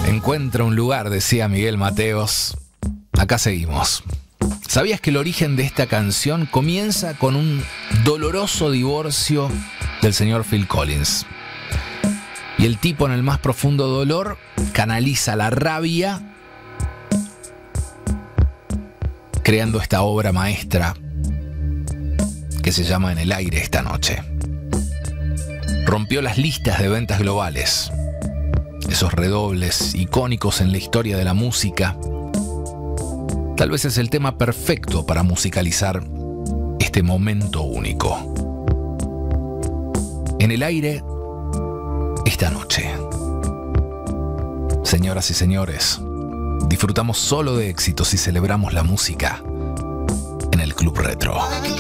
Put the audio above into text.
Encuentra un lugar, decía Miguel Mateos. Acá seguimos. ¿Sabías que el origen de esta canción comienza con un doloroso divorcio del señor Phil Collins? Y el tipo, en el más profundo dolor, canaliza la rabia creando esta obra maestra que se llama En el aire esta noche. Rompió las listas de ventas globales, esos redobles icónicos en la historia de la música. Tal vez es el tema perfecto para musicalizar este momento único. En el aire esta noche. Señoras y señores, disfrutamos solo de éxitos y celebramos la música en el Club Retro.